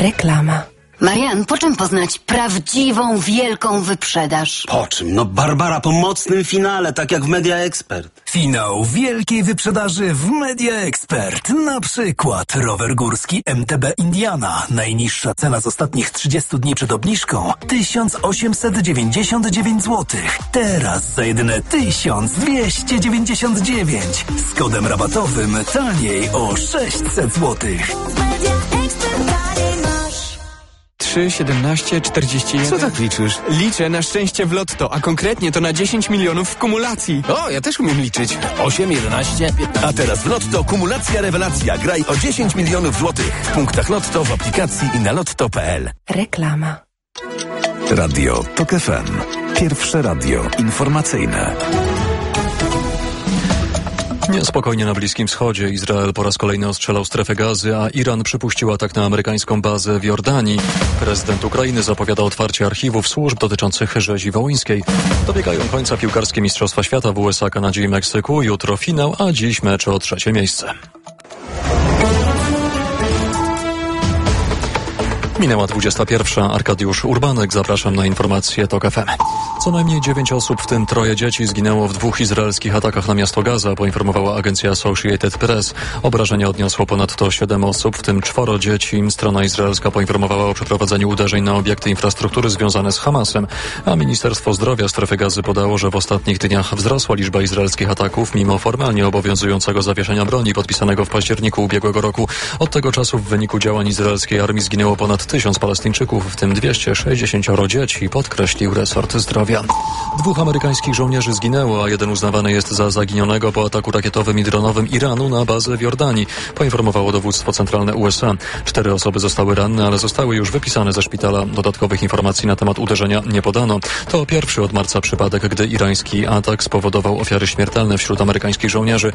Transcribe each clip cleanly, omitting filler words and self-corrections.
Reklama. Marian, po czym poznać prawdziwą, wielką wyprzedaż? Po czym? No Barbara, po mocnym finale, tak jak w Media Expert. Finał wielkiej wyprzedaży w Media Expert. Na przykład rower górski MTB Indiana. Najniższa cena z ostatnich 30 dni przed obniżką 1899 zł. Teraz za jedyne 1299. Z kodem rabatowym taniej o 600 zł. 3, 17, 41. Co tak liczysz? Liczę na szczęście w lotto, a konkretnie to na 10 milionów w kumulacji. O, ja też umiem liczyć. 8, 11, 15. A teraz w Lotto kumulacja rewelacja. Graj o 10 milionów złotych. W punktach Lotto, w aplikacji i na lotto.pl. Reklama. Radio TOK FM. Pierwsze radio informacyjne. Niespokojnie na Bliskim Wschodzie. Izrael po raz kolejny ostrzelał strefę Gazy, a Iran przypuścił atak na amerykańską bazę w Jordanii. Prezydent Ukrainy zapowiada otwarcie archiwów służb dotyczących rzezi wołyńskiej. Dobiegają końca piłkarskie Mistrzostwa Świata w USA, Kanadzie i Meksyku. Jutro finał, a dziś mecze o 3. miejsce. Minęła 21. Arkadiusz Urbanek. Zapraszam na informacje TOK FM. Co najmniej 9 osób, w tym 3 dzieci, zginęło w 2 izraelskich atakach na miasto Gaza, poinformowała agencja Associated Press. Obrażenia odniosło ponadto 7 osób, w tym 4 dzieci. Strona izraelska poinformowała o przeprowadzeniu uderzeń na obiekty infrastruktury związane z Hamasem, a Ministerstwo Zdrowia strefy Gazy podało, że w ostatnich dniach wzrosła liczba izraelskich ataków, mimo formalnie obowiązującego zawieszenia broni podpisanego w październiku ubiegłego roku. Od tego czasu w wyniku działań izraelskiej armii zginęło ponad 1000 Palestyńczyków, w tym 260 dzieci, podkreślił resort zdrowia. 2 amerykańskich żołnierzy zginęło, a 1 uznawany jest za zaginionego po ataku rakietowym i dronowym Iranu na bazę w Jordanii, poinformowało dowództwo centralne USA. 4 osoby zostały ranne, ale zostały już wypisane ze szpitala. Dodatkowych informacji na temat uderzenia nie podano. To pierwszy od marca przypadek, gdy irański atak spowodował ofiary śmiertelne wśród amerykańskich żołnierzy.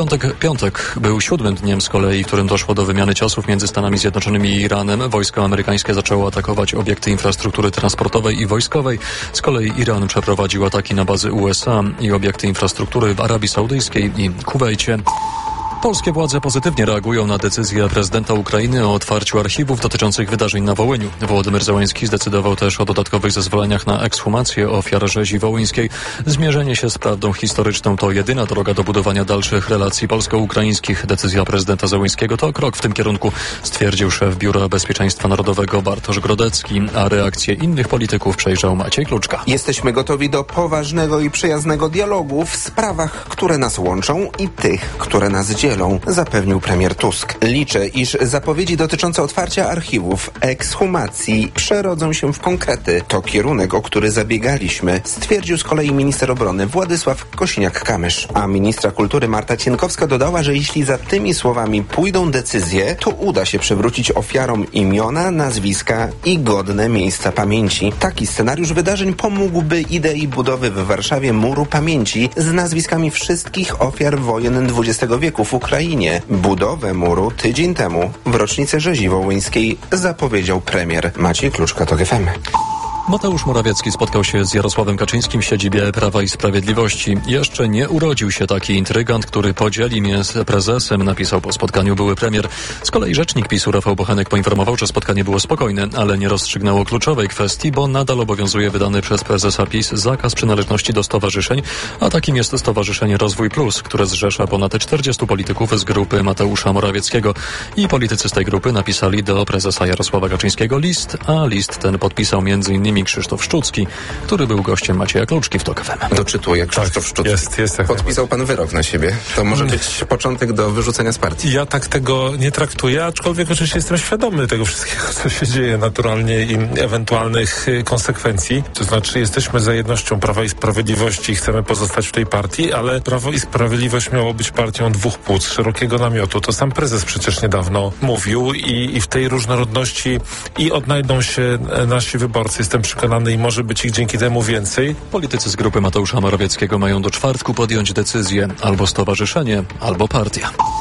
Piątek był 7. dniem z kolei, w którym doszło do wymiany ciosów między Stanami Zjednoczonymi i Iranem. Wojsko amerykańskie zaczęło atakować obiekty infrastruktury transportowej i wojskowej. Z kolei Iran przeprowadził ataki na bazy USA i obiekty infrastruktury w Arabii Saudyjskiej i Kuwejcie. Polskie władze pozytywnie reagują na decyzję prezydenta Ukrainy o otwarciu archiwów dotyczących wydarzeń na Wołyniu. Wołodymyr Zełenski zdecydował też o dodatkowych zezwoleniach na ekshumację ofiar rzezi wołyńskiej. Zmierzenie się z prawdą historyczną to jedyna droga do budowania dalszych relacji polsko-ukraińskich. Decyzja prezydenta Zełenskiego to krok w tym kierunku, stwierdził szef Biura Bezpieczeństwa Narodowego Bartosz Grodecki, a reakcje innych polityków przejrzał Maciej Kluczka. Jesteśmy gotowi do poważnego i przyjaznego dialogu w sprawach, które nas łączą i tych, które nas dzielą, zapewnił premier Tusk. Liczę, iż zapowiedzi dotyczące otwarcia archiwów, ekshumacji przerodzą się w konkrety. To kierunek, o który zabiegaliśmy, stwierdził z kolei minister obrony Władysław Kosiniak-Kamysz. A ministra kultury Marta Cienkowska dodała, że jeśli za tymi słowami pójdą decyzje, to uda się przywrócić ofiarom imiona, nazwiska i godne miejsca pamięci. Taki scenariusz wydarzeń pomógłby idei budowy w Warszawie muru pamięci z nazwiskami wszystkich ofiar wojen XX wieku w Ukrainie. Budowę muru tydzień temu w rocznicę rzezi wołyńskiej zapowiedział premier. Maciej Kluczka, TOK FM. Mateusz Morawiecki spotkał się z Jarosławem Kaczyńskim w siedzibie Prawa i Sprawiedliwości. Jeszcze nie urodził się taki intrygant, który podzieli mnie z prezesem, napisał po spotkaniu były premier. Z kolei rzecznik PiS-u Rafał Bochenek poinformował, że spotkanie było spokojne, ale nie rozstrzygnęło kluczowej kwestii, bo nadal obowiązuje wydany przez prezesa PiS zakaz przynależności do stowarzyszeń, a takim jest Stowarzyszenie Rozwój Plus, które zrzesza ponad 40 polityków z grupy Mateusza Morawieckiego. I politycy z tej grupy napisali do prezesa Jarosława Kaczyńskiego list, a list ten podpisał m.in. Krzysztof Szczucki, który był gościem Macieja Kluczki w TOK FM. Doczytuję, Krzysztof Szczucki. Jest Podpisał pan wyrok na siebie. To może być początek do wyrzucenia z partii. Ja tak tego nie traktuję, aczkolwiek oczywiście jestem świadomy tego wszystkiego, co się dzieje naturalnie i ewentualnych konsekwencji. To znaczy jesteśmy za jednością Prawa i Sprawiedliwości i chcemy pozostać w tej partii, ale Prawo i Sprawiedliwość miało być partią 2 płód, szerokiego namiotu. To sam prezes przecież niedawno mówił i w tej różnorodności i odnajdą się nasi wyborcy. Jestem przekonany i może być ich dzięki temu więcej. Politycy z grupy Mateusza Morawieckiego mają do czwartku podjąć decyzję: albo stowarzyszenie, albo partia.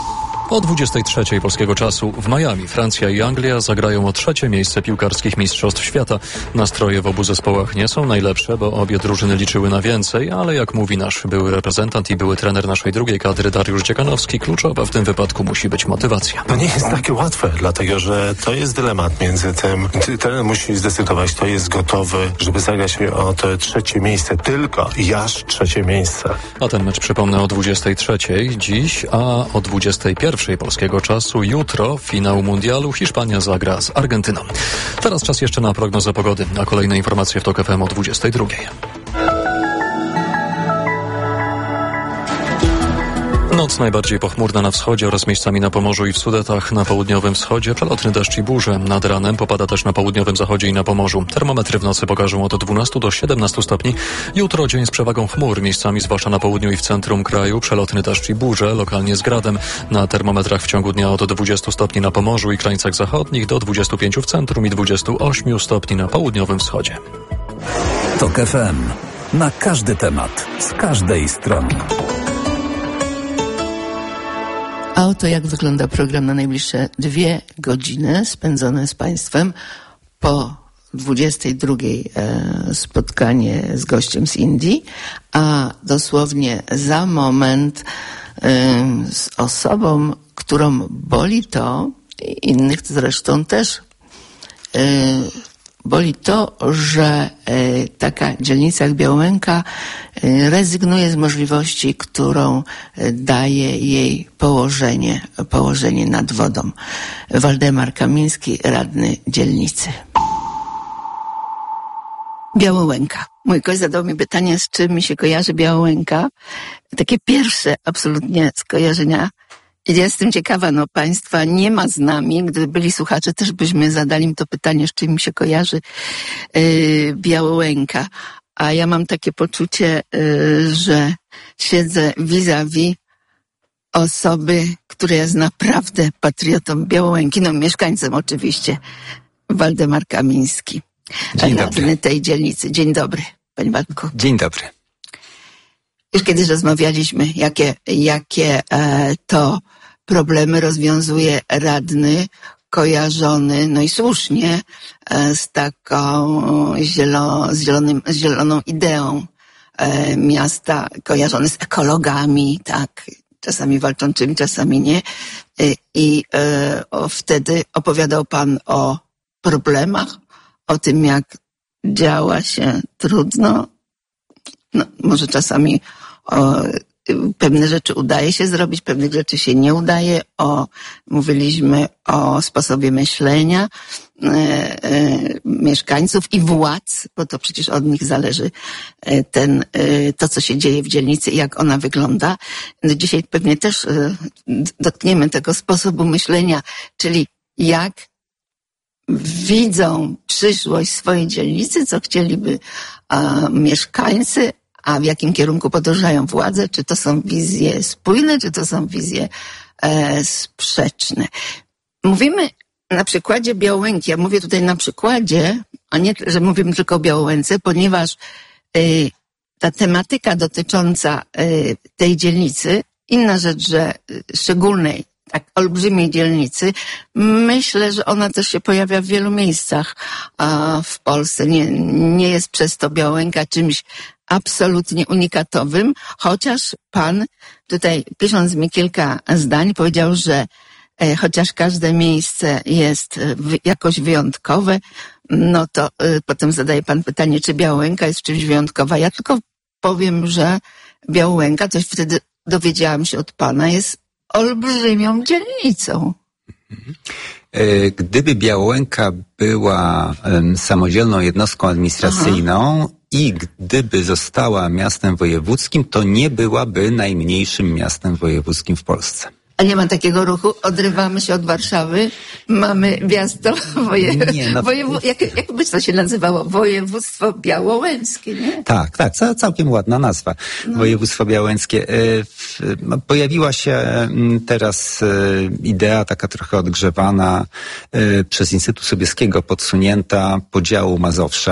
O 23:00 polskiego czasu w Miami Francja i Anglia zagrają o 3. miejsce piłkarskich mistrzostw świata. Nastroje w obu zespołach nie są najlepsze, bo obie drużyny liczyły na więcej, ale jak mówi nasz były reprezentant i były trener naszej drugiej kadry Dariusz Dziekanowski, kluczowa w tym wypadku musi być motywacja. To nie jest takie łatwe, dlatego że to jest dylemat między tym, trener musi zdecydować, kto jest gotowy, żeby zagrać o to 3. miejsce, tylko i aż 3. miejsce. A ten mecz przypomnę o 23:00 dziś, a o 21:00 polskiego czasu jutro finał mundialu Hiszpania zagra z Argentyną. Teraz czas jeszcze na prognozę pogody, a kolejne informacje w TOK FM o 22:00. Noc najbardziej pochmurna na wschodzie oraz miejscami na Pomorzu i w Sudetach. Na południowym wschodzie przelotny deszcz i burze. Nad ranem popada też na południowym zachodzie i na Pomorzu. Termometry w nocy pokażą od 12 do 17 stopni. Jutro dzień z przewagą chmur. Miejscami, zwłaszcza na południu i w centrum kraju, przelotny deszcz i burze, lokalnie z gradem. Na termometrach w ciągu dnia od 20 stopni na Pomorzu i krańcach zachodnich do 25 w centrum i 28 stopni na południowym wschodzie. TOK FM. Na każdy temat, z każdej strony. A oto jak wygląda program na najbliższe 2 godziny spędzone z Państwem. Po 22:00 spotkanie z gościem z Indii, a dosłownie za moment z osobą, którą boli to, i innych zresztą też, boli to, że taka dzielnica jak Białęka rezygnuje z możliwości, którą daje jej położenie nad wodą. Waldemar Kamiński, radny dzielnicy. Białołęka. Mój gość zadał mi pytanie, z czym mi się kojarzy Białołęka. Takie pierwsze absolutnie skojarzenia. I jestem ciekawa, Państwa nie ma z nami. Gdyby byli słuchacze, też byśmy zadali im to pytanie, z czym mi się kojarzy Białołęka. A ja mam takie poczucie, że siedzę vis-a-vis osoby, która jest naprawdę patriotą Białołęki, mieszkańcem oczywiście, Waldemar Kamiński, radny tej dzielnicy. Dzień dobry, panie Waldku. Dzień dobry. Już kiedyś rozmawialiśmy, jakie to problemy rozwiązuje radny, kojarzony, i słusznie, z taką zieloną ideą miasta, kojarzony z ekologami, tak, czasami walczącymi, czasami nie. I wtedy opowiadał pan o problemach, o tym, jak działa się trudno, może czasami pewne rzeczy udaje się zrobić, pewnych rzeczy się nie udaje. Mówiliśmy o sposobie myślenia mieszkańców i władz, bo to przecież od nich zależy to, co się dzieje w dzielnicy i jak ona wygląda. Dzisiaj pewnie też dotkniemy tego sposobu myślenia, czyli jak widzą przyszłość swojej dzielnicy, co chcieliby mieszkańcy, a w jakim kierunku podążają władze, czy to są wizje spójne, czy to są wizje sprzeczne. Mówimy na przykładzie Białołęki. Ja mówię tutaj na przykładzie, a nie, że mówimy tylko o Białołęce, ponieważ ta tematyka dotycząca tej dzielnicy, inna rzecz, że szczególnej, tak olbrzymiej dzielnicy, myślę, że ona też się pojawia w wielu miejscach w Polsce. Nie jest przez to Białołęka czymś absolutnie unikatowym, chociaż pan tutaj, pisząc mi kilka zdań, powiedział, że chociaż każde miejsce jest jakoś wyjątkowe, to potem zadaje pan pytanie, czy Białołęka jest czymś wyjątkowa. Ja tylko powiem, że Białołęka, coś wtedy dowiedziałam się od pana, jest olbrzymią dzielnicą. Gdyby Białołęka była samodzielną jednostką administracyjną i gdyby została miastem wojewódzkim, to nie byłaby najmniejszym miastem wojewódzkim w Polsce. A nie ma takiego ruchu? Odrywamy się od Warszawy, mamy miasto jak by to się nazywało? Województwo białołęckie, nie? Tak, całkiem ładna nazwa. Województwo białołęckie. Pojawiła się teraz idea taka trochę odgrzewana przez Instytut Sobieskiego, podsunięta podziału Mazowsza.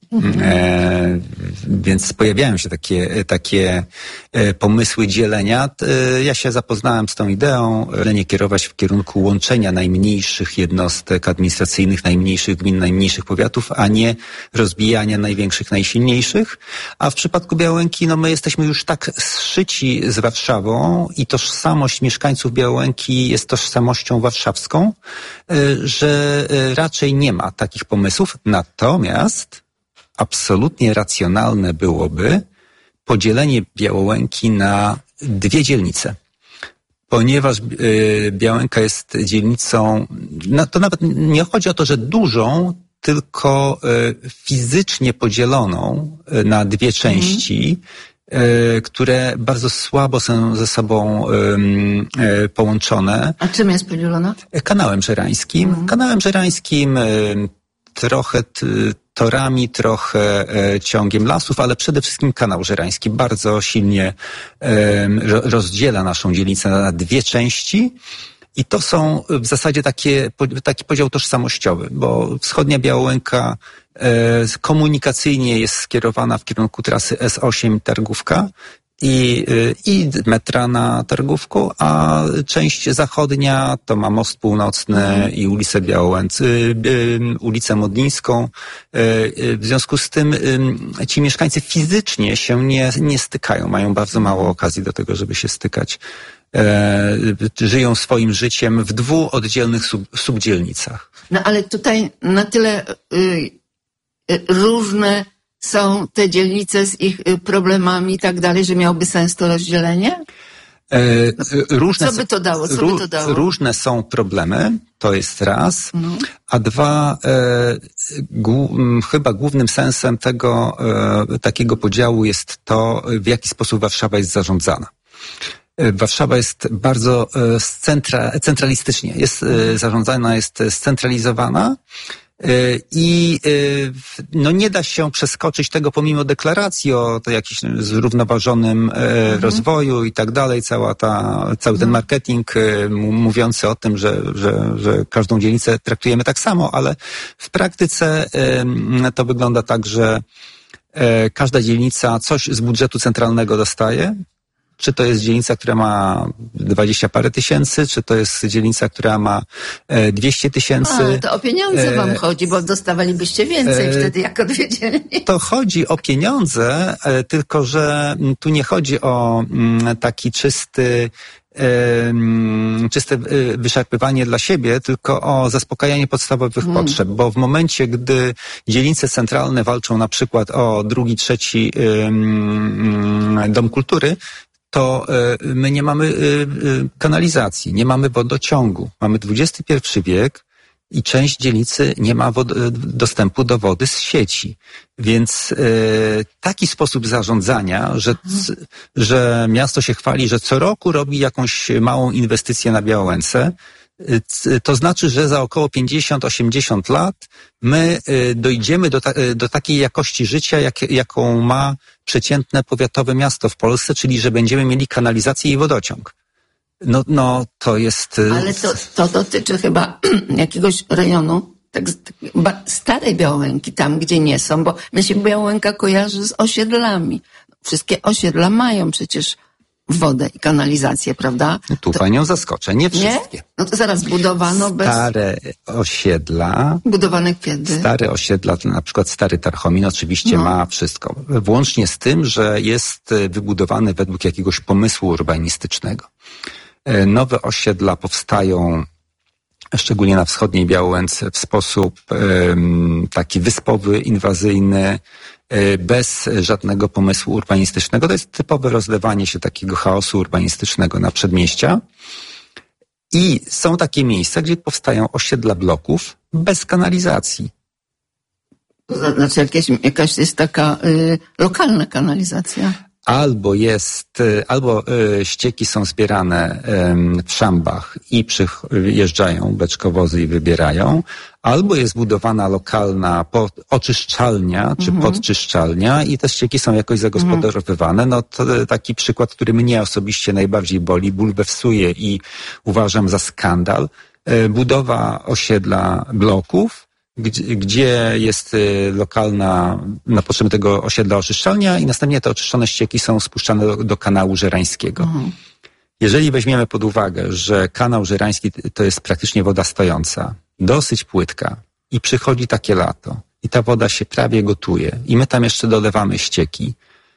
Więc pojawiają się takie pomysły dzielenia. Ja się zapoznałem z tą ideą, dzielenie kierować w kierunku łączenia najmniejszych jednostek administracyjnych, najmniejszych gmin, najmniejszych powiatów, a nie rozbijania największych, najsilniejszych. A w przypadku Białęki, my jesteśmy już tak zszyci z Warszawą i tożsamość mieszkańców Białęki jest tożsamością warszawską, że raczej nie ma takich pomysłów. Natomiast absolutnie racjonalne byłoby podzielenie Białęki na 2 dzielnice. Ponieważ Białęka jest dzielnicą, to nawet nie chodzi o to, że dużą, tylko fizycznie podzieloną na 2 części, które bardzo słabo są ze sobą połączone. A czym jest podzielona? Kanałem żerańskim. Kanałem żerańskim, trochę torami, trochę ciągiem lasów, ale przede wszystkim kanał żerański bardzo silnie rozdziela naszą dzielnicę na 2 części. I to są w zasadzie taki podział tożsamościowy, bo wschodnia Białęka komunikacyjnie jest skierowana w kierunku trasy S8 Targówka i metra na Targówku, a część zachodnia to ma Most Północny i ulicę ulicę Modlińską. W związku z tym ci mieszkańcy fizycznie się nie stykają, mają bardzo mało okazji do tego, żeby się stykać. Żyją swoim życiem w 2 oddzielnych subdzielnicach. No ale tutaj na tyle różne są te dzielnice z ich problemami i tak dalej, że miałby sens to rozdzielenie? Co by to dało? Różne są problemy, to jest raz, a 2, chyba głównym sensem tego takiego podziału jest to, w jaki sposób Warszawa jest zarządzana. Warszawa jest bardzo centralistycznie, jest zarządzana, jest scentralizowana i nie da się przeskoczyć tego pomimo deklaracji o jakimś zrównoważonym rozwoju i tak dalej, cały ten marketing mówiący o tym, że każdą dzielnicę traktujemy tak samo, ale w praktyce to wygląda tak, że każda dzielnica coś z budżetu centralnego dostaje. Czy to jest dzielnica, która ma 20 parę tysięcy, czy to jest dzielnica, która ma 200 000. To o pieniądze wam chodzi, bo dostawalibyście więcej wtedy jako 2 dzielnice. To chodzi o pieniądze, tylko że tu nie chodzi o taki czyste wyszarpywanie dla siebie, tylko o zaspokajanie podstawowych potrzeb, bo w momencie, gdy dzielnice centralne walczą na przykład o 2., 3. dom kultury, to my nie mamy kanalizacji, nie mamy wodociągu. Mamy XXI wiek i część dzielnicy nie ma dostępu do wody z sieci. Więc taki sposób zarządzania, że miasto się chwali, że co roku robi jakąś małą inwestycję na Białęce, to znaczy, że za około 50-80 lat my dojdziemy do takiej jakości życia, jaką ma przeciętne powiatowe miasto w Polsce, czyli że będziemy mieli kanalizację i wodociąg. To jest... Ale to dotyczy chyba jakiegoś rejonu, tak starej Białęki, tam gdzie nie są, bo mnie się Białęka kojarzy z osiedlami. Wszystkie osiedla mają przecież wodę i kanalizację, prawda? Tu panią zaskoczę, nie wszystkie. Nie? No to zaraz budowano Stare osiedla. Budowane kiedy? Stare osiedla, na przykład Stary Tarchomin oczywiście ma wszystko. Włącznie z tym, że jest wybudowany według jakiegoś pomysłu urbanistycznego. Nowe osiedla powstają szczególnie na wschodniej Białęce w sposób taki wyspowy, inwazyjny, bez żadnego pomysłu urbanistycznego. To jest typowe rozlewanie się takiego chaosu urbanistycznego na przedmieścia. I są takie miejsca, gdzie powstają osiedla bloków bez kanalizacji. To znaczy jakaś jest taka lokalna kanalizacja. Albo ścieki są zbierane w szambach i przyjeżdżają beczkowozy i wybierają, albo jest budowana lokalna oczyszczalnia czy podczyszczalnia i te ścieki są jakoś zagospodarowywane. To taki przykład, który mnie osobiście najbardziej boli, bulwersuje i uważam za skandal. Budowa osiedla bloków, gdzie jest lokalna na potrzeby tego osiedla oczyszczalnia i następnie te oczyszczone ścieki są spuszczane do kanału żerańskiego. Jeżeli weźmiemy pod uwagę, że kanał żerański to jest praktycznie woda stojąca, dosyć płytka i przychodzi takie lato i ta woda się prawie gotuje i my tam jeszcze dolewamy ścieki,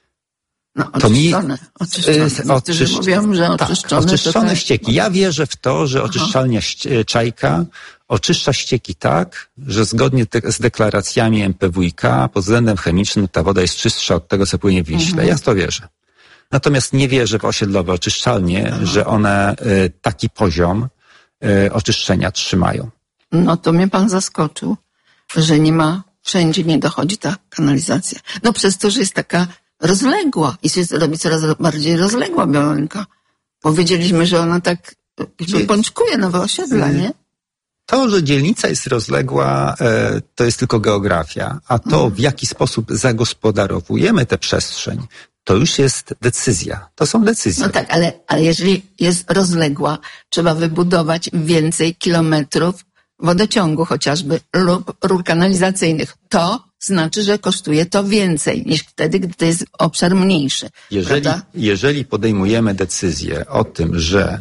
no, oczyszczone. Niektórzy mówią, że oczyszczone ścieki. Ja wierzę w to, że oczyszczalnia Czajka oczyszcza ścieki tak, że zgodnie z deklaracjami MPWiK pod względem chemicznym ta woda jest czystsza od tego, co płynie w Wiśle. Ja w to wierzę. Natomiast nie wierzę w osiedlowe oczyszczalnie, że one taki poziom oczyszczenia trzymają. No to mnie pan zaskoczył, że wszędzie nie dochodzi ta kanalizacja. No przez to, że jest taka rozległa i się robi coraz bardziej rozległa Białęka. Powiedzieliśmy, że ona tak pączkuje nowe osiedla, nie? To, że dzielnica jest rozległa, to jest tylko geografia, a to, w jaki sposób zagospodarowujemy tę przestrzeń, to już jest decyzja. To są decyzje. No tak, ale jeżeli jest rozległa, trzeba wybudować więcej kilometrów wodociągu chociażby lub rur kanalizacyjnych. To znaczy, że kosztuje to więcej niż wtedy, gdy to jest obszar mniejszy. Jeżeli podejmujemy decyzję o tym, że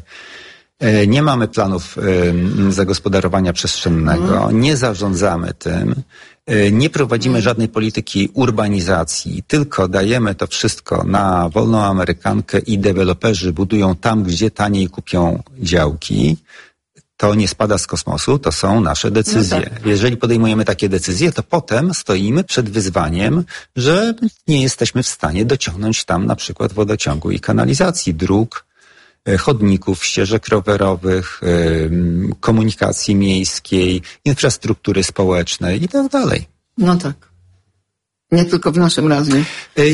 nie mamy planów zagospodarowania przestrzennego, nie zarządzamy tym, nie prowadzimy żadnej polityki urbanizacji, tylko dajemy to wszystko na wolną amerykankę i deweloperzy budują tam, gdzie taniej kupią działki, to nie spada z kosmosu, to są nasze decyzje. No tak. Jeżeli podejmujemy takie decyzje, to potem stoimy przed wyzwaniem, że nie jesteśmy w stanie dociągnąć tam na przykład wodociągu i kanalizacji, dróg, chodników, ścieżek rowerowych, komunikacji miejskiej, infrastruktury społecznej i tak dalej. No tak. Nie tylko w naszym razie.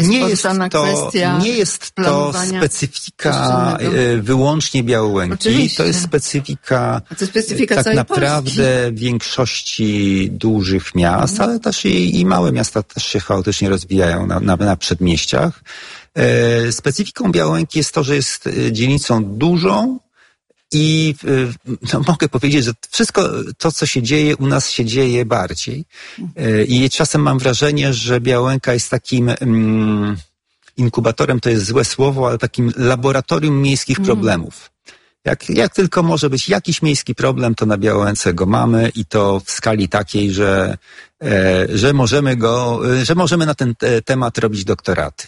Nie jest to specyfika wyłącznie Białęki. Oczywiście. To jest specyfika tak naprawdę Polski. Większości dużych miast, ale też i małe miasta też się chaotycznie rozwijają na przedmieściach. Specyfiką Białęki jest to, że jest dzielnicą dużą i mogę powiedzieć, że wszystko to, co się dzieje, u nas się dzieje bardziej. I czasem mam wrażenie, że Białęka jest takim inkubatorem, to jest złe słowo, ale takim laboratorium miejskich problemów. Jak tylko może być jakiś miejski problem, to na Białęce go mamy i to w skali takiej, że możemy na ten temat robić doktoraty.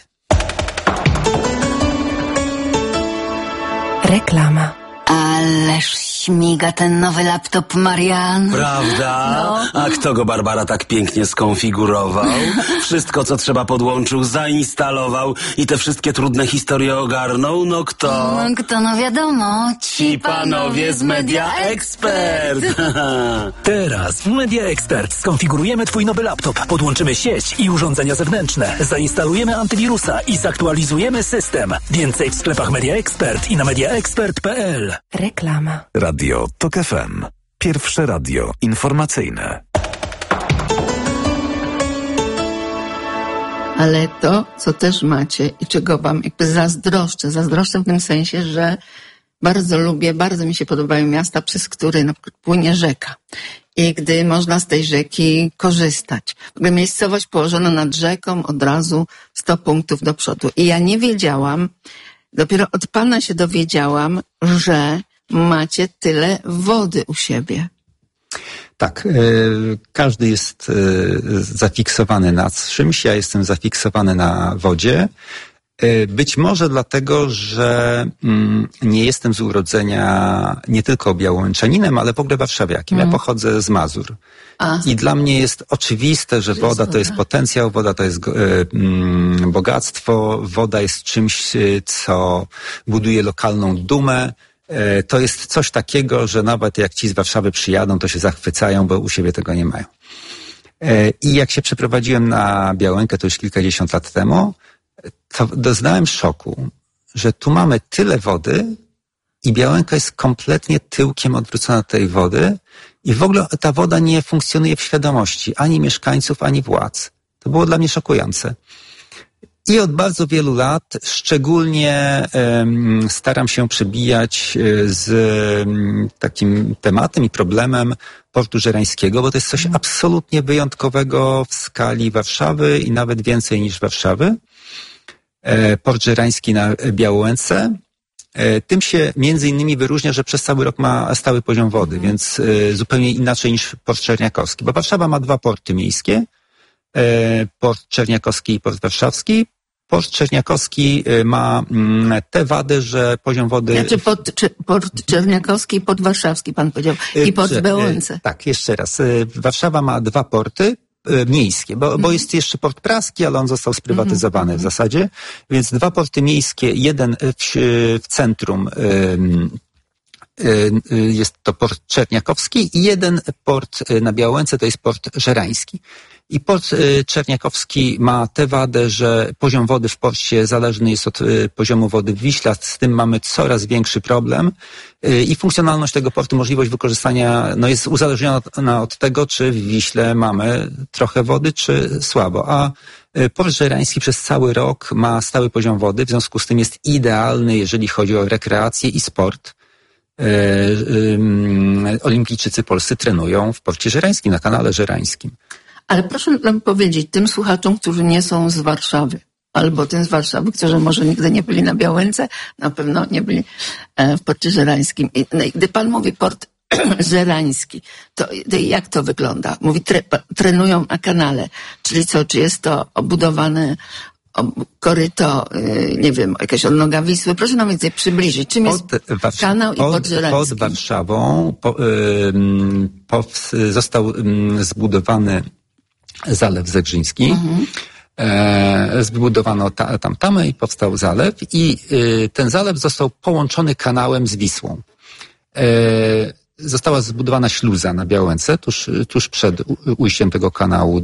Reklama. Ależ śmiga ten nowy laptop, Marian. Prawda? No. A kto go, Barbara, tak pięknie skonfigurował? Wszystko, co trzeba, podłączył, zainstalował i te wszystkie trudne historie ogarnął? No kto? No wiadomo, ci panowie z Media Expert. Teraz w Media Expert skonfigurujemy twój nowy laptop, podłączymy sieć i urządzenia zewnętrzne, zainstalujemy antywirusa i zaktualizujemy system. Więcej w sklepach Media Expert i na mediaexpert.pl. Reklama. Radio TOK FM. Pierwsze radio informacyjne. Ale to, co też macie i czego wam jakby zazdroszczę w tym sensie, że bardzo mi się podobają miasta, przez które na przykład płynie rzeka. I gdy można z tej rzeki korzystać. W ogóle miejscowość położona nad rzeką, od razu 100 punktów do przodu. I ja nie wiedziałam, dopiero od pana się dowiedziałam, że macie tyle wody u siebie. Tak, każdy jest zafiksowany na czymś, ja jestem zafiksowany na wodzie. Być może dlatego, że nie jestem z urodzenia nie tylko białęczaninem, ale w ogóle warszawiakiem. Ja pochodzę z Mazur. I dla mnie jest oczywiste, że woda to jest potencjał, woda to jest bogactwo, woda jest czymś, co buduje lokalną dumę. To jest coś takiego, że nawet jak ci z Warszawy przyjadą, to się zachwycają, bo u siebie tego nie mają. I jak się przeprowadziłem na Białękę, to już kilkadziesiąt lat temu, to doznałem szoku, że tu mamy tyle wody i Białęka jest kompletnie tyłkiem odwrócona do tej wody i w ogóle ta woda nie funkcjonuje w świadomości ani mieszkańców, ani władz. To było dla mnie szokujące. I od bardzo wielu lat szczególnie staram się przebijać z takim tematem i problemem portu żerańskiego, bo to jest coś absolutnie wyjątkowego w skali Warszawy i nawet więcej niż Warszawy. Port żerański na Białołęce. Tym się między innymi wyróżnia, że przez cały rok ma stały poziom wody, więc zupełnie inaczej niż port czerniakowski, bo Warszawa ma 2 porty miejskie, port czerniakowski i port warszawski. Port czerniakowski ma te wady, że poziom wody... Znaczy port czerniakowski i port warszawski, pan powiedział, i port w Białołęce. Tak, jeszcze raz. Warszawa ma 2 porty miejskie, bo jest jeszcze port praski, ale on został sprywatyzowany w zasadzie, więc 2 porty miejskie, jeden w centrum jest to port czerniakowski i jeden port na Białołęce to jest port żerański. I port czerniakowski ma tę wadę, że poziom wody w porcie zależny jest od poziomu wody w Wiśle, z tym mamy coraz większy problem i funkcjonalność tego portu, możliwość wykorzystania jest uzależniona od tego, czy w Wiśle mamy trochę wody, czy słabo. A port żerański przez cały rok ma stały poziom wody, w związku z tym jest idealny, jeżeli chodzi o rekreację i sport. Olimpijczycy polscy trenują w porcie żerańskim, na kanale żerańskim. Ale proszę nam powiedzieć, tym słuchaczom, którzy nie są z Warszawy, albo tym z Warszawy, którzy może nigdy nie byli na Białęce, na pewno nie byli w porcie żerańskim. I gdy pan mówi port żerański, to jak to wygląda? Mówi, trenują na kanale, czyli co, czy jest to obudowane koryto, nie wiem, jakaś odnoga Wisły. Proszę nam więcej przybliżyć. Czym jest kanał i port żerański? Pod Warszawą został zbudowany Zalew Zegrzyński. Zbudowano tam tamę i powstał zalew i ten zalew został połączony kanałem z Wisłą. Została zbudowana śluza na Białęce, tuż przed ujściem tego kanału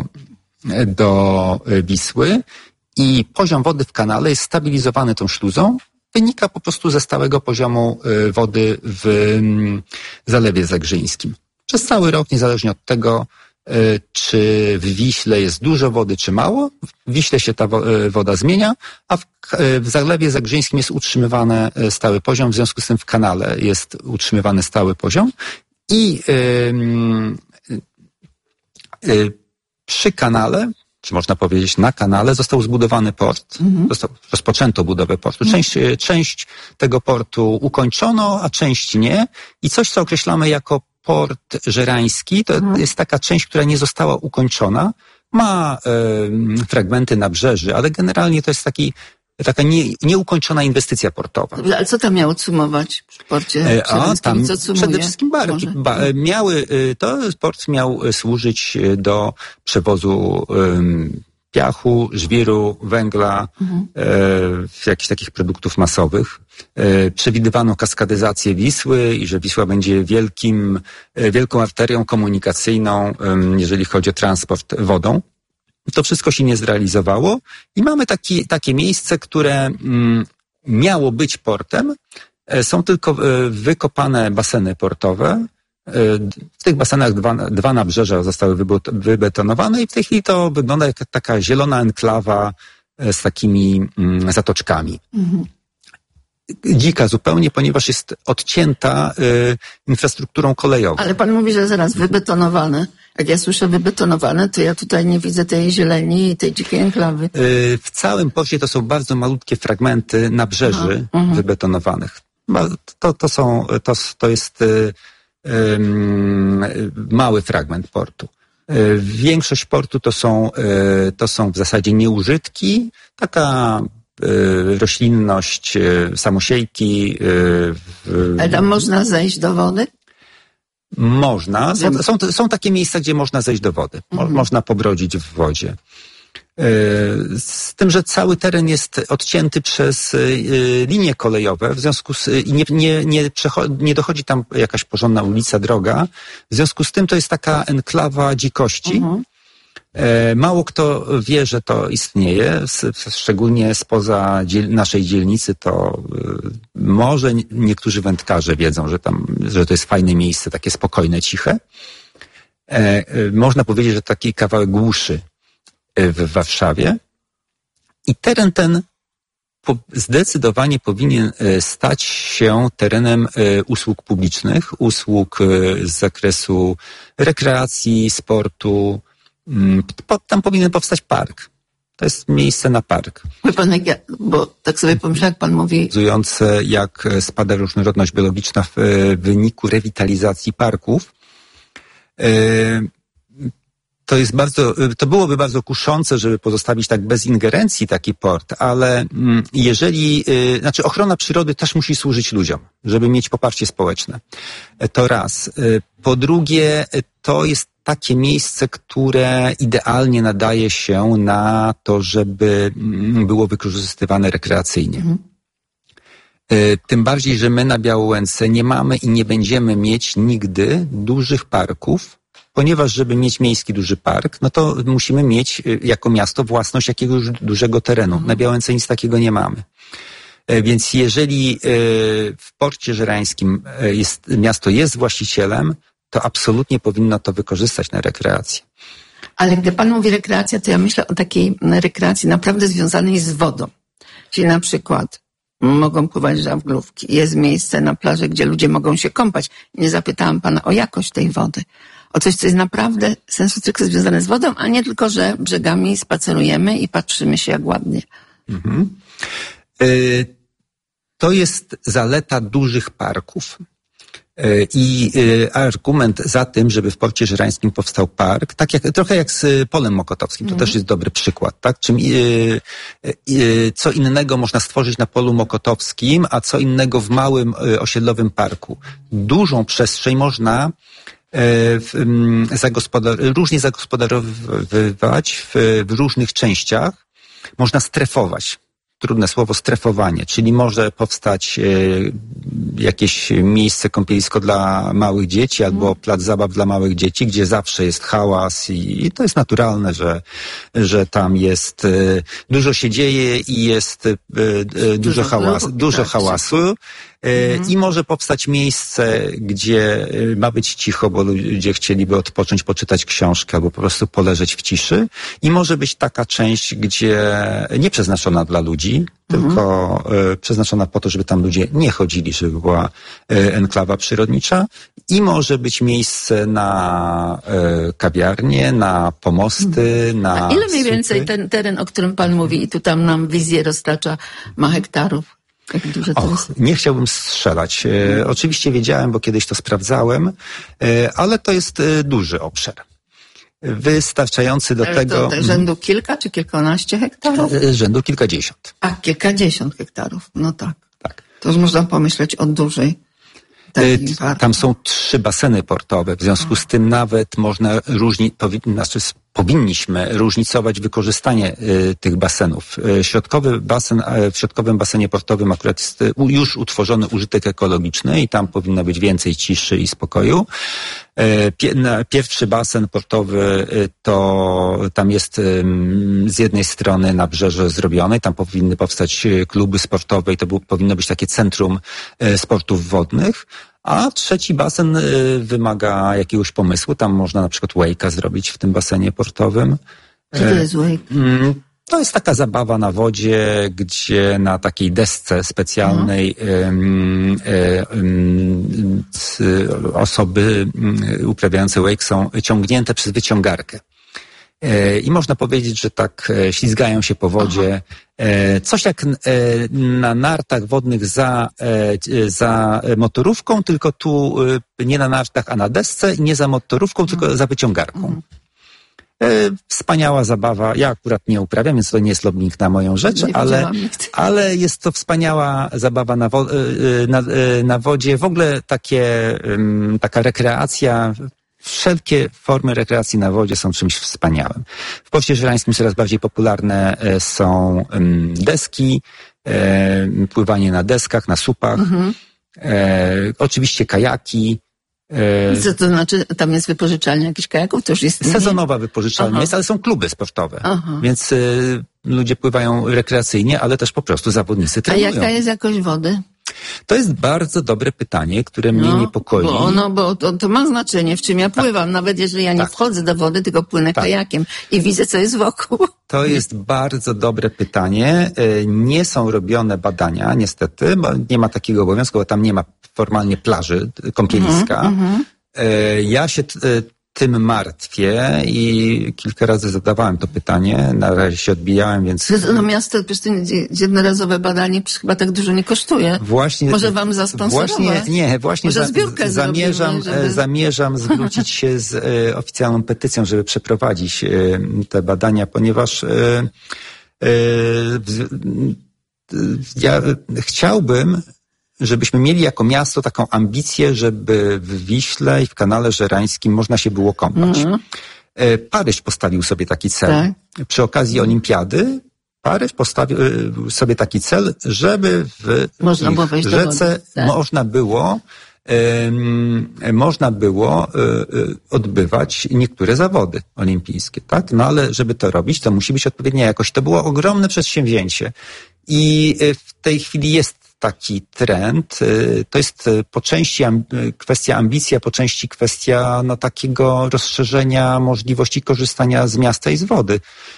do Wisły i poziom wody w kanale jest stabilizowany tą śluzą. Wynika po prostu ze stałego poziomu wody w Zalewie Zegrzyńskim. Przez cały rok, niezależnie od tego, czy w Wiśle jest dużo wody, czy mało, w Wiśle się ta woda zmienia, a w Zalewie Zegrzyńskim jest utrzymywany stały poziom, w związku z tym w kanale jest utrzymywany stały poziom i przy kanale, czy można powiedzieć na kanale, został zbudowany port, rozpoczęto budowę portu. Część tego portu ukończono, a część nie. I coś, co określamy jako port żerański, to jest taka część, która nie została ukończona. Ma fragmenty nabrzeży, ale generalnie to jest taka nieukończona inwestycja portowa. Dobrze, ale co tam miało cumować w porcie żerańskim? Co cumuje? Przede wszystkim barki. Port miał służyć do przewozu piachu, żwiru, węgla, jakichś takich produktów masowych. Przewidywano kaskadyzację Wisły i że Wisła będzie wielką arterią komunikacyjną, jeżeli chodzi o transport wodą. To wszystko się nie zrealizowało i mamy takie miejsce, które miało być portem. Są tylko wykopane baseny portowe. W tych basenach dwa nabrzeża zostały wybetonowane i w tej chwili to wygląda jak taka zielona enklawa z takimi zatoczkami. Dzika zupełnie, ponieważ jest odcięta infrastrukturą kolejową. Ale pan mówi, że zaraz wybetonowane. Jak ja słyszę wybetonowane, to ja tutaj nie widzę tej zieleni i tej dzikiej enklawy. W całym porcie to są bardzo malutkie fragmenty nabrzeży wybetonowanych. To jest mały fragment portu. Większość portu to są w zasadzie nieużytki, taka roślinność, samosiejki. Ale tam można zejść do wody? Można. Są takie miejsca, gdzie można zejść do wody. Można pobrodzić w wodzie. Z tym, że cały teren jest odcięty przez linie kolejowe, w związku z nie dochodzi tam jakaś porządna ulica, droga. W związku z tym to jest taka enklawa dzikości. Mało kto wie, że to istnieje, szczególnie spoza naszej dzielnicy, to może niektórzy wędkarze wiedzą, że to jest fajne miejsce, takie spokojne, ciche. Można powiedzieć, że taki kawałek głuszy w Warszawie. I teren ten zdecydowanie powinien stać się terenem usług publicznych, usług z zakresu rekreacji, sportu. Tam powinien powstać park. To jest miejsce na park. Bo tak sobie pomyślałem, jak pan mówi... Jak spada różnorodność biologiczna w wyniku rewitalizacji parków. To byłoby bardzo kuszące, żeby pozostawić tak bez ingerencji taki port, ale ochrona przyrody też musi służyć ludziom, żeby mieć poparcie społeczne. To raz. Po drugie, to jest takie miejsce, które idealnie nadaje się na to, żeby było wykorzystywane rekreacyjnie. Tym bardziej, że my na Białołęce nie mamy i nie będziemy mieć nigdy dużych parków, ponieważ żeby mieć miejski duży park, no to musimy mieć jako miasto własność jakiegoś dużego terenu. Na Białęce nic takiego nie mamy. Więc jeżeli w Porcie Żerańskim miasto jest właścicielem, to absolutnie powinno to wykorzystać na rekreację. Ale gdy pan mówi rekreacja, to ja myślę o takiej rekreacji naprawdę związanej z wodą. Czyli na przykład mogą pływać żaglówki. Jest miejsce na plaży, gdzie ludzie mogą się kąpać. Nie zapytałam pana o jakość tej wody. O coś, co jest naprawdę sensu stricte związane z wodą, a nie tylko, że brzegami spacerujemy i patrzymy się, jak ładnie. To jest zaleta dużych parków. I argument za tym, żeby w Porcie Żerańskim powstał park, trochę jak z Polem Mokotowskim, to też jest dobry przykład, tak? Co innego można stworzyć na Polu Mokotowskim, a co innego w małym osiedlowym parku. Dużą przestrzeń można różnie zagospodarowywać w różnych częściach. Można strefować. Trudne słowo, strefowanie, czyli może powstać jakieś miejsce, kąpielisko dla małych dzieci albo plac zabaw dla małych dzieci, gdzie zawsze jest hałas i to jest naturalne, że tam jest dużo się dzieje i jest dużo hałasu. I może powstać miejsce, gdzie ma być cicho, bo ludzie chcieliby odpocząć, poczytać książkę albo po prostu poleżeć w ciszy. I może być taka część, gdzie nie przeznaczona dla ludzi, tylko przeznaczona po to, żeby tam ludzie nie chodzili, żeby była enklawa przyrodnicza. I może być miejsce na kawiarnie, na pomosty, na... A ile mniej więcej ten teren, o którym pan mówi i tu tam nam wizję roztacza, ma hektarów? Nie chciałbym strzelać. Oczywiście wiedziałem, bo kiedyś to sprawdzałem, ale to jest duży obszar. Wystarczający do tego... To rzędu kilka czy kilkanaście hektarów? Rzędu kilkadziesiąt. A, kilkadziesiąt hektarów. No tak. To już można pomyśleć o dużej. Tam są 3 baseny portowe, w związku z tym nawet można powinniśmy różnicować wykorzystanie tych basenów. W środkowym basenie portowym akurat jest już utworzony użytek ekologiczny i tam powinno być więcej ciszy i spokoju. Pierwszy basen portowy to tam jest z jednej strony nabrzeże zrobione, tam powinny powstać kluby sportowe i to powinno być takie centrum sportów wodnych. A trzeci basen wymaga jakiegoś pomysłu. Tam można na przykład wake'a zrobić w tym basenie portowym. Co to jest wake? To jest taka zabawa na wodzie, gdzie na takiej desce specjalnej osoby uprawiające wake są ciągnięte przez wyciągarkę. I można powiedzieć, że tak ślizgają się po wodzie. Coś jak na nartach wodnych za motorówką, tylko tu nie na nartach, a na desce i nie za motorówką, tylko za wyciągarką. Wspaniała zabawa. Ja akurat nie uprawiam, więc to nie jest lobbying na moją rzecz, ale jest to wspaniała zabawa na wodzie. W ogóle taka rekreacja. Wszelkie formy rekreacji na wodzie są czymś wspaniałym. W Porcie Żerańskim coraz bardziej popularne są deski, pływanie na deskach, na słupach, oczywiście kajaki. Co to znaczy, tam jest wypożyczalnia jakichś kajaków? To już jest sezonowa wypożyczalnia jest, ale są kluby sportowe, więc ludzie pływają rekreacyjnie, ale też po prostu zawodnicy trenują. A jaka jest jakość wody? To jest bardzo dobre pytanie, które mnie niepokoi. Bo to ma znaczenie, w czym ja pływam. Nawet jeżeli ja nie wchodzę do wody, tylko płynę kajakiem i widzę, co jest wokół. To jest bardzo dobre pytanie. Nie są robione badania, niestety, bo nie ma takiego obowiązku, bo tam nie ma formalnie plaży, kąpieliska. Ja się tym martwię i kilka razy zadawałem to pytanie, na razie się odbijałem, więc... No miasto, jednorazowe badanie chyba tak dużo nie kosztuje. Właśnie, może wam zasponsorować? Właśnie może zbiórkę zamierzam zwrócić się z oficjalną petycją, żeby przeprowadzić te badania, ponieważ ja chciałbym, żebyśmy mieli jako miasto taką ambicję, żeby w Wiśle i w Kanale Żerańskim można się było kąpać. Paryż postawił sobie taki cel. Przy okazji olimpiady Paryż postawił sobie taki cel, żeby w rzece można było odbywać niektóre zawody olimpijskie, tak? No ale żeby to robić, to musi być odpowiednia jakość. To było ogromne przedsięwzięcie. I w tej chwili jest taki trend. To jest po części kwestia ambicji, a po części kwestia takiego rozszerzenia możliwości korzystania z miasta i z wody,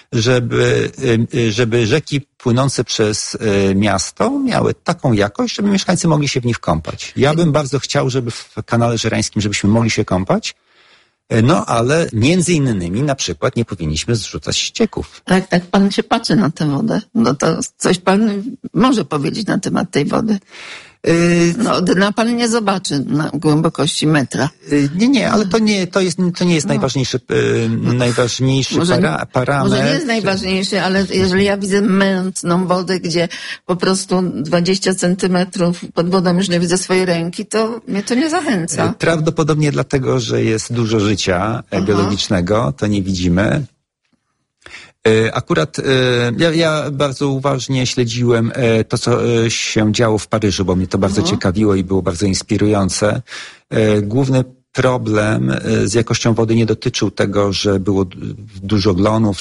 żeby rzeki płynące przez miasto miały taką jakość, żeby mieszkańcy mogli się w nich kąpać. Ja bym bardzo chciał, żeby w Kanale Żerańskim, żebyśmy mogli się kąpać, ale między innymi na przykład nie powinniśmy zrzucać ścieków. Tak pan się patrzy na tę wodę. No to coś pan może powiedzieć na temat tej wody. Dna pan nie zobaczy na głębokości metra. Nie, ale to nie jest najważniejszy parametr. Może nie jest najważniejszy, ale jeżeli ja widzę mętną wodę, gdzie po prostu 20 centymetrów pod wodą już nie widzę swojej ręki, to mnie to nie zachęca. Prawdopodobnie dlatego, że jest dużo życia biologicznego, to nie widzimy. Akurat ja bardzo uważnie śledziłem to, co się działo w Paryżu, bo mnie to bardzo ciekawiło i było bardzo inspirujące. Główny problem z jakością wody nie dotyczył tego, że było dużo glonów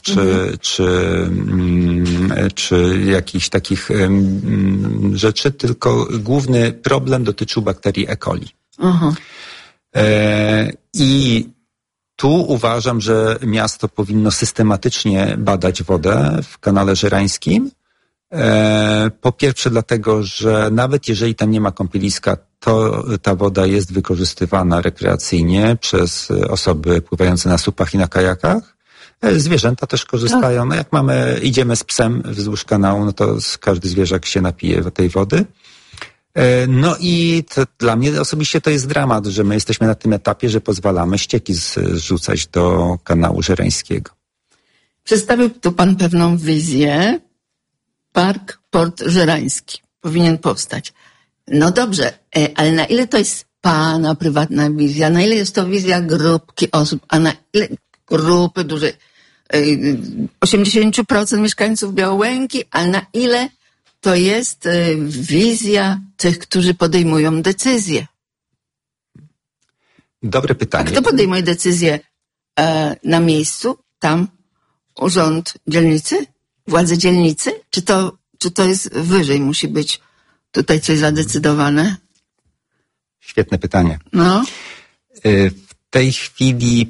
czy jakichś takich rzeczy, tylko główny problem dotyczył bakterii E. coli. I tu uważam, że miasto powinno systematycznie badać wodę w Kanale Żerańskim. Po pierwsze dlatego, że nawet jeżeli tam nie ma kąpieliska, to ta woda jest wykorzystywana rekreacyjnie przez osoby pływające na słupach i na kajakach. Zwierzęta też korzystają. No jak idziemy z psem wzdłuż kanału, no to każdy zwierzak się napije tej wody. No i dla mnie osobiście to jest dramat, że my jesteśmy na tym etapie, że pozwalamy ścieki zrzucać do Kanału Żerańskiego. Przedstawił tu pan pewną wizję. Park Port Żerański powinien powstać. No dobrze, ale na ile to jest pana prywatna wizja? Na ile jest to wizja grupki osób? A na ile grupy duże? 80% mieszkańców Białołęki, a na ile to jest wizja tych, którzy podejmują decyzje? Dobre pytanie. A kto podejmuje decyzję na miejscu? Tam urząd dzielnicy? Władze dzielnicy? Czy to jest wyżej? Musi być tutaj coś zadecydowane? Świetne pytanie. W tej chwili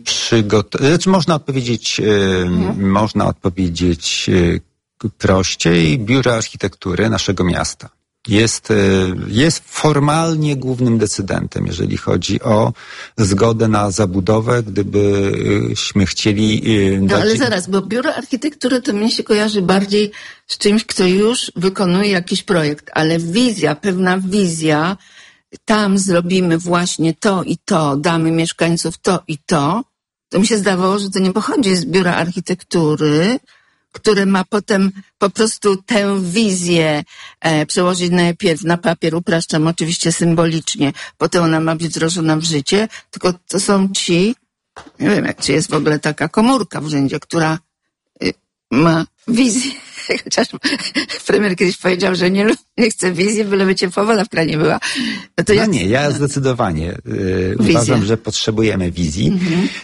można odpowiedzieć prościej. Biuro Architektury naszego miasta jest formalnie głównym decydentem, jeżeli chodzi o zgodę na zabudowę, gdybyśmy chcieli dać... ale zaraz, bo Biuro Architektury to mnie się kojarzy bardziej z czymś, kto już wykonuje jakiś projekt, ale pewna wizja, tam zrobimy właśnie to i to, damy mieszkańców to i to mi się zdawało, że to nie pochodzi z Biura Architektury, które ma potem po prostu tę wizję przełożyć najpierw na papier, upraszczam oczywiście symbolicznie, potem ona ma być wdrożona w życie, tylko to są nie wiem, czy jest w ogóle taka komórka w urzędzie, która ma wizję, chociaż premier kiedyś powiedział, że nie chce wizji, byleby ciepła woda w kranie była. Ja zdecydowanie uważam, że potrzebujemy wizji.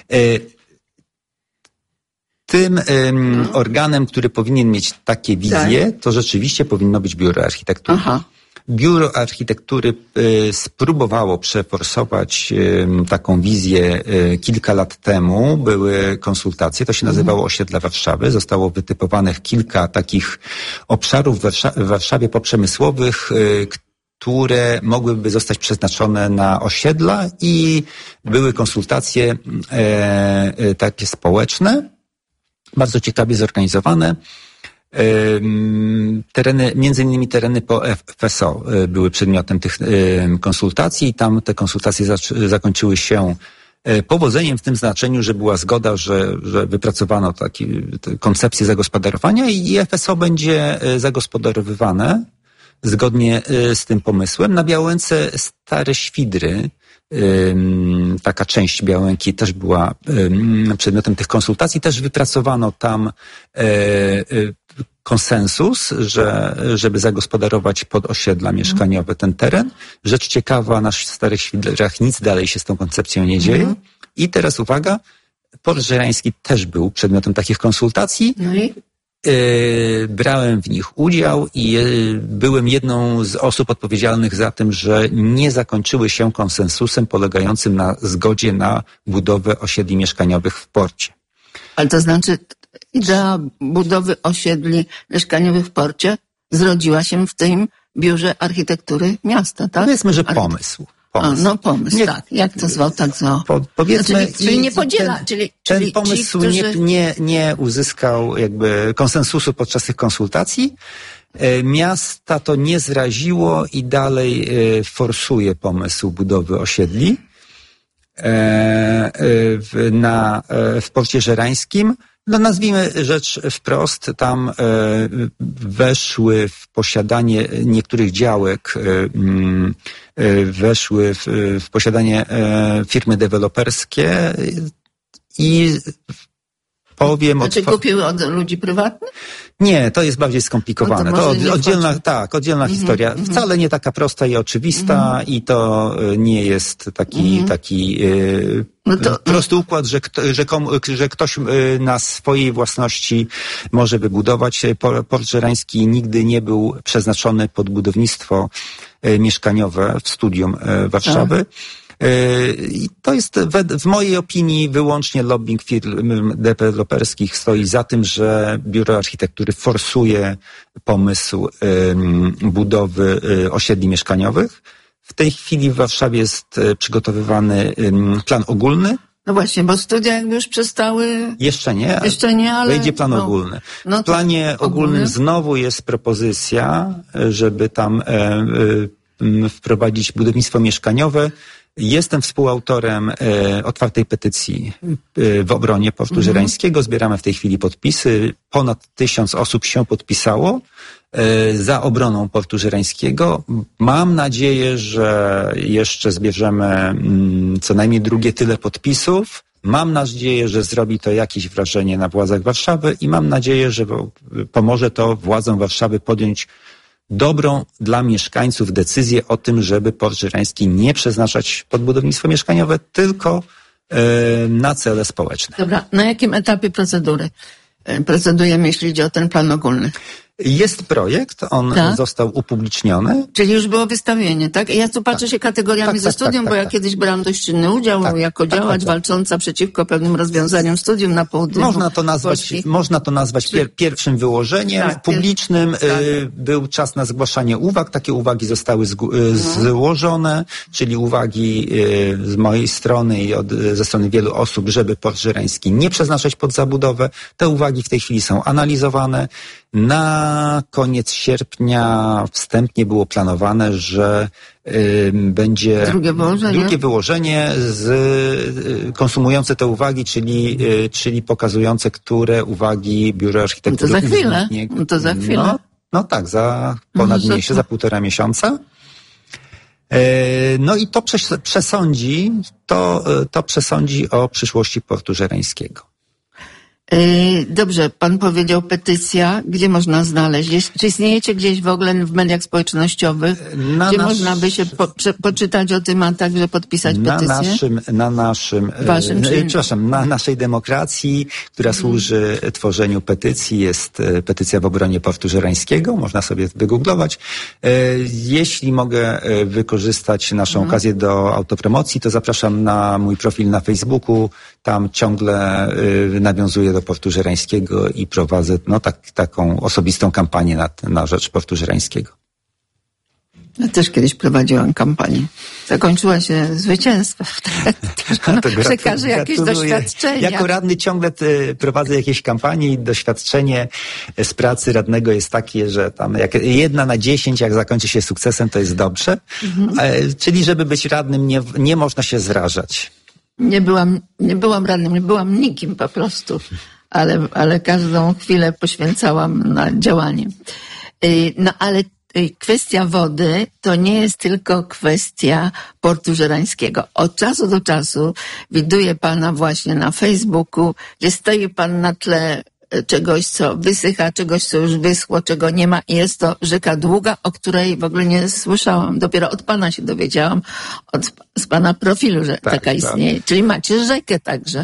Tym organem, który powinien mieć takie wizje, to rzeczywiście powinno być Biuro Architektury. Biuro Architektury spróbowało przeforsować taką wizję kilka lat temu. Były konsultacje, to się nazywało Osiedla Warszawy. Zostało wytypowanych kilka takich obszarów w Warszawie poprzemysłowych, które mogłyby zostać przeznaczone na osiedla i były konsultacje takie społeczne, bardzo ciekawie zorganizowane. Tereny, między innymi tereny po FSO były przedmiotem tych konsultacji i tam te konsultacje zakończyły się powodzeniem w tym znaczeniu, że była zgoda, że wypracowano takie koncepcję zagospodarowania i FSO będzie zagospodarowywane zgodnie z tym pomysłem. Na Białęce Stare Świdry, taka część Białęki też była przedmiotem tych konsultacji. Też wypracowano tam konsensus, żeby zagospodarować pod osiedla mieszkaniowe ten teren. Rzecz ciekawa, na Starych Świdrach nic dalej się z tą koncepcją nie dzieje. I teraz uwaga, Port Żerański też był przedmiotem takich konsultacji. No i? Brałem w nich udział i byłem jedną z osób odpowiedzialnych za tym, że nie zakończyły się konsensusem polegającym na zgodzie na budowę osiedli mieszkaniowych w porcie. Ale to znaczy idea budowy osiedli mieszkaniowych w porcie zrodziła się w tym Biurze Architektury Miasta, tak? Powiedzmy, że pomysł. Pomysł, nie, tak. Jak to zwał, tak zwał. Powiedzmy, czyli nie podziela. Ten pomysł nie uzyskał jakby konsensusu podczas tych konsultacji. Miasta to nie zraziło i dalej forsuje pomysł budowy osiedli w Porcie Żerańskim. No nazwijmy rzecz wprost, tam weszły w posiadanie niektórych działek, weszły w posiadanie firmy deweloperskie i powiem... Znaczy kupiły od ludzi prywatnych? Nie, to jest bardziej skomplikowane. To oddzielna historia. Wcale nie taka prosta i oczywista i to nie jest taki prosty układ, że ktoś na swojej własności może wybudować. Port Żerański nigdy nie był przeznaczony pod budownictwo mieszkaniowe w studium Warszawy. I to jest w mojej opinii wyłącznie lobbying firm deweloperskich stoi za tym, że Biuro Architektury forsuje pomysł budowy osiedli mieszkaniowych. W tej chwili w Warszawie jest przygotowywany plan ogólny. No właśnie, bo studia jakby już przestały... Jeszcze nie, ale wejdzie plan ogólny. W planie ogólnym znowu jest propozycja, żeby tam wprowadzić budownictwo mieszkaniowe. Jestem współautorem otwartej petycji w obronie Portu Żerańskiego. Zbieramy w tej chwili podpisy. Ponad 1000 osób się podpisało za obroną Portu Żerańskiego. Mam nadzieję, że jeszcze zbierzemy co najmniej drugie tyle podpisów. Mam nadzieję, że zrobi to jakieś wrażenie na władzach Warszawy i mam nadzieję, że pomoże to władzom Warszawy podjąć dobrą dla mieszkańców decyzję o tym, żeby Port Żerański nie przeznaczać pod budownictwo mieszkaniowe, tylko na cele społeczne. Dobra, na jakim etapie procedury procedujemy, jeśli idzie o ten plan ogólny? Jest projekt, on został upubliczniony. Czyli już było wystawienie, tak? Ja tu patrzę się kategoriami ze studium, bo ja kiedyś brałam dość czynny udział jako działacz walcząca przeciwko pewnym rozwiązaniom studium na południu. Można to nazwać pierwszym wyłożeniem publicznym. Był czas na zgłaszanie uwag. Takie uwagi zostały złożone, czyli uwagi z mojej strony i ze strony wielu osób, żeby Port Żerański nie przeznaczać pod zabudowę. Te uwagi w tej chwili są analizowane. Na koniec sierpnia wstępnie było planowane, że będzie drugie wyłożenie konsumujące te uwagi, czyli pokazujące, które uwagi Biuro Architektury... To za chwilę. No tak, za ponad miesiąc, za 1,5 miesiąca. No i to przesądzi o przyszłości Portu Żerańskiego. Dobrze, pan powiedział petycja. Gdzie można znaleźć? Czy istniejecie gdzieś w ogóle w mediach społecznościowych? Gdzie można by się poczytać o tym, a także podpisać petycję? Na naszej demokracji, która służy tworzeniu petycji, jest petycja w obronie Portu Żerańskiego. Można sobie wygooglować. Jeśli mogę wykorzystać naszą okazję do autopromocji, to zapraszam na mój profil na Facebooku. Tam ciągle nawiązuję do Portu Żerańskiego i prowadzę taką osobistą kampanię na rzecz Portu Żerańskiego. Ja też kiedyś prowadziłam kampanię. Zakończyła się zwycięstwem. Przekażę jakieś doświadczenia. Jako radny ciągle prowadzę jakieś kampanie i doświadczenie z pracy radnego jest takie, że tam 1 na 10, jak zakończy się sukcesem, to jest dobrze. Czyli żeby być radnym, nie można się zrażać. Nie byłam radnym, nie byłam nikim po prostu, ale każdą chwilę poświęcałam na działanie. No ale kwestia wody to nie jest tylko kwestia Portu Żerańskiego. Od czasu do czasu widuję pana właśnie na Facebooku, gdzie stoi pan na tle czegoś, co wysycha, czegoś, co już wyschło, czego nie ma i jest to rzeka Długa, o której w ogóle nie słyszałam. Dopiero od pana się dowiedziałam, z pana profilu, że taka istnieje. Czyli macie rzekę także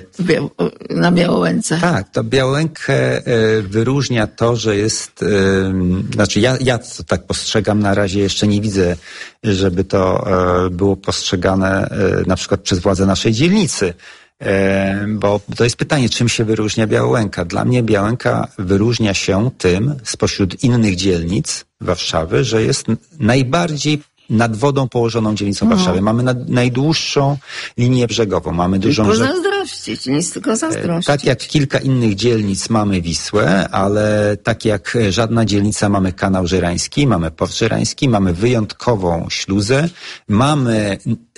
na Białołęce. Tak, to Białołękę wyróżnia to, że jest, ja to tak postrzegam, na razie jeszcze nie widzę, żeby to było postrzegane na przykład przez władze naszej dzielnicy. Bo to jest pytanie, czym się wyróżnia Białołęka. Dla mnie Białołęka wyróżnia się tym spośród innych dzielnic Warszawy, że jest najbardziej nad wodą położoną dzielnicą Warszawy. Mamy najdłuższą linię brzegową. Mamy dużą pozazdrościć, nic tylko zazdrościć. Tak jak kilka innych dzielnic mamy Wisłę, ale tak jak żadna dzielnica mamy Kanał Żerański, mamy Port Żerański, mamy wyjątkową śluzę, mamy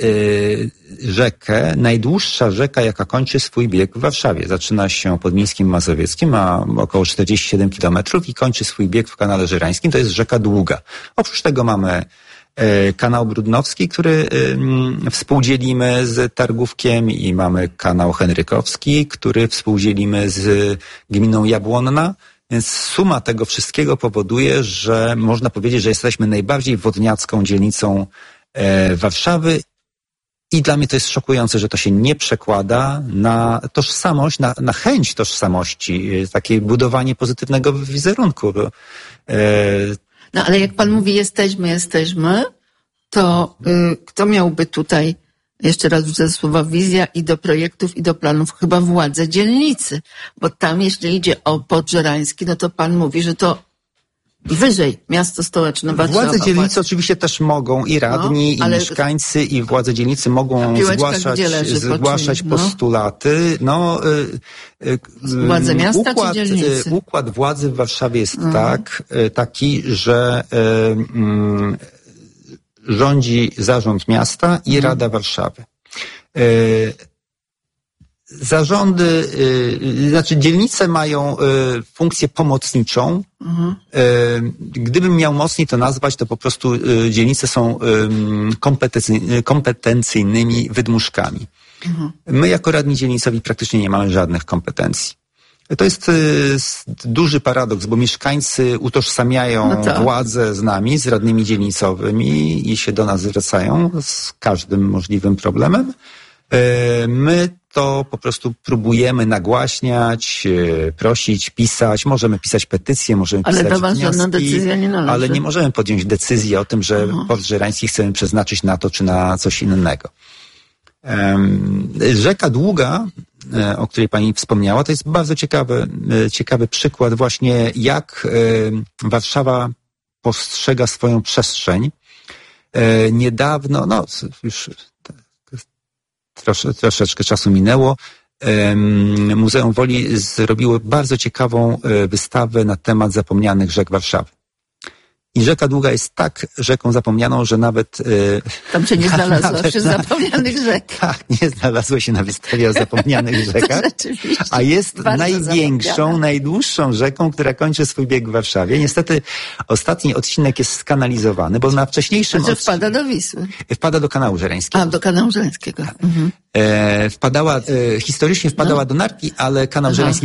rzekę, najdłuższa rzeka, jaka kończy swój bieg w Warszawie. Zaczyna się pod Mińskim Mazowieckim, ma około 47 kilometrów i kończy swój bieg w Kanale Żerańskim. To jest rzeka Długa. Oprócz tego mamy kanał Brudnowski, który współdzielimy z Targówkiem i mamy kanał Henrykowski, który współdzielimy z gminą Jabłonna. Więc suma tego wszystkiego powoduje, że można powiedzieć, że jesteśmy najbardziej wodniacką dzielnicą Warszawy. I dla mnie to jest szokujące, że to się nie przekłada na tożsamość, na chęć tożsamości, takie budowanie pozytywnego wizerunku. No ale jak pan mówi jesteśmy, to kto miałby tutaj, jeszcze raz wrzucę słowa wizja i do projektów i do planów, chyba władze dzielnicy, bo tam jeśli idzie o Port Żerański, no to pan mówi, że to wyżej miasto stołeczne Warszawa. Władze dzielnicy oczywiście też mogą, i radni, i mieszkańcy, i władze dzielnicy mogą zgłaszać postulaty. Władze miasta czy dzielnicy? Układ władzy w Warszawie jest taki, że rządzi zarząd miasta i Rada Warszawy. Zarządy, dzielnice mają funkcję pomocniczą. Gdybym miał mocniej to nazwać, to po prostu dzielnice są kompetencyjnymi wydmuszkami. My jako radni dzielnicowi praktycznie nie mamy żadnych kompetencji. To jest duży paradoks, bo mieszkańcy utożsamiają władzę z nami, z radnymi dzielnicowymi i się do nas zwracają z każdym możliwym problemem. My to po prostu próbujemy nagłaśniać, prosić, pisać. Możemy pisać petycje, możemy pisać wnioski. Ale do was żadna decyzja nie należy. Ale nie możemy podjąć decyzji o tym, że Port Żerański chcemy przeznaczyć na to czy na coś innego. Rzeka Długa, o której pani wspomniała, to jest bardzo ciekawy przykład właśnie, jak Warszawa postrzega swoją przestrzeń. Niedawno, już troszeczkę czasu minęło, Muzeum Woli zrobiło bardzo ciekawą wystawę na temat zapomnianych rzek Warszawy. I rzeka Długa jest tak rzeką zapomnianą, że nawet... Tam się nie znalazła wśród zapomnianych rzek. Tak, nie znalazła się na wystawie o zapomnianych rzekach. A jest największą, najdłuższą rzeką, która kończy swój bieg w Warszawie. Niestety ostatni odcinek jest skanalizowany, bo na wcześniejszym... Znaczy wpada do Wisły. Wpada do Kanału Żerańskiego. Do Kanału Żerańskiego. Historycznie wpadała do Narki, ale Kanał Żerański